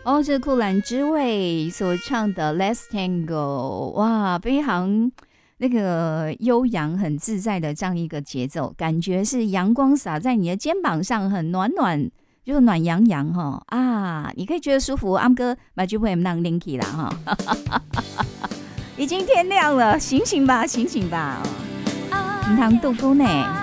哦，这酷蓝之味所唱的《Let's Tango》，哇，非常那个悠扬、很自在的这样一个节奏，感觉是阳光洒在你的肩膀上，很暖暖，就暖洋洋哈啊，你可以觉得舒服。安哥把就会让 Linky 啦哈，已经天亮了，醒醒吧，醒醒吧，平常度孤呢。